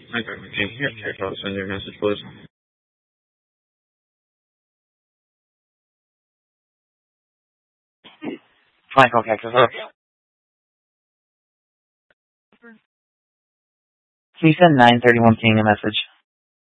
Hi, Dr. King here. I'll send you a message, please. Michael Texas. Please send 931 King a message.